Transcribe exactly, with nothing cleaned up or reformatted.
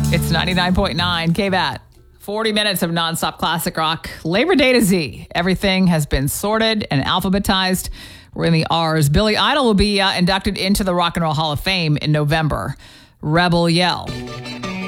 It's ninety-nine point nine K B A T. forty minutes of nonstop classic rock. Labor Day to Z. Everything has been sorted and alphabetized. We're in the R's. Billy Idol will be uh, inducted into the Rock and Roll Hall of Fame in November. Rebel Yell.